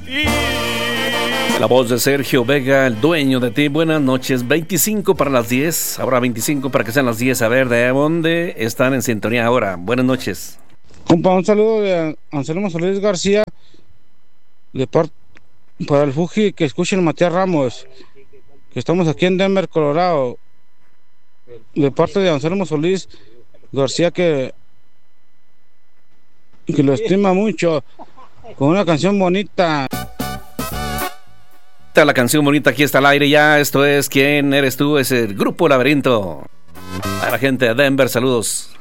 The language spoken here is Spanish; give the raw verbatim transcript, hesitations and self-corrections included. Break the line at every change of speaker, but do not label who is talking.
La voz de Sergio Vega, el dueño de ti. Buenas noches, veinticinco para las diez. Ahora veinticinco para que sean las diez. A ver, ¿de dónde están en sintonía ahora? Buenas noches.
Compa, un saludo de Anselmo Solís García, de part, para el Fuji, que escuchen Matías Ramos, que estamos aquí en Denver, Colorado, de parte de Anselmo Solís García, que, que lo estima mucho, con una canción bonita.
La canción bonita aquí está al aire ya. Esto es ¿Quién eres tú? Es el Grupo Laberinto. A la gente de Denver, saludos.